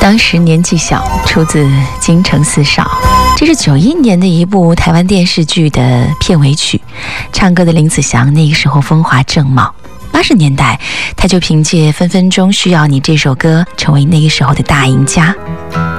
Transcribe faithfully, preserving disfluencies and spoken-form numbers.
当时年纪小，出自《京城四少》，这是九一年的一部台湾电视剧的片尾曲。唱歌的林子祥那个时候风华正茂，八十年代他就凭借《分分钟需要你》这首歌成为那个时候的大赢家。